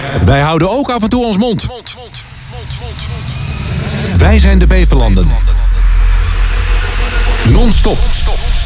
Wij houden ook af en toe ons mond. Wij zijn de Beverlanden. Non-stop.